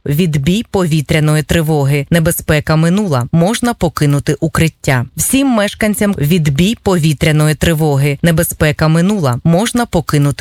відбій повітряної тривоги. Небезпека минула. Можна покинути укриття. Всім мешканцям відбій повітряної тривоги. Небезпека минула. Можна покинути